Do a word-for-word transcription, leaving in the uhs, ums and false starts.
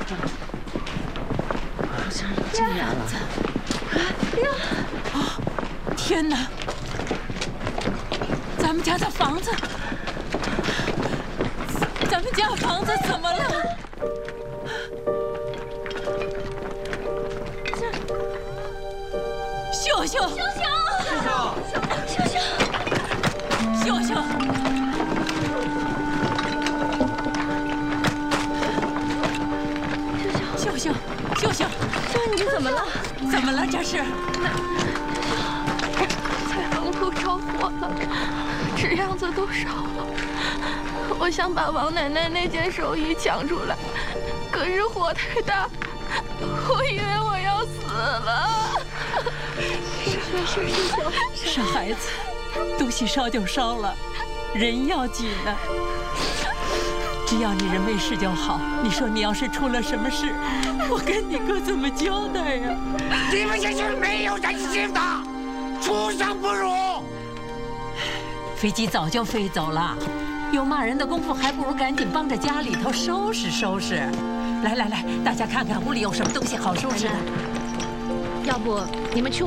这样了。呀！啊！天哪！咱们家的房子，咱们家房子怎么了？这……秀秀！秀秀！秀秀！秀秀！秀秀！ 秀秀，秀秀， 你怎么了？ 怎么了？这是？ 彩虹铺着火了，纸样子都烧了。我想把王奶奶那件寿衣抢出来，可是火太大，我以为我要死了。秀秀，秀秀， 傻孩子，东西烧就烧了，人要紧呢。 只要你人没事就好。你说你要是出了什么事，我跟你哥怎么交代呀？ 你们这是没有人性的，畜生不如！ 飞机早就飞走了，有骂人的功夫，还不如赶紧帮着家里头收拾收拾。来来来，大家看看屋里有什么东西好收拾的。 要不你们去。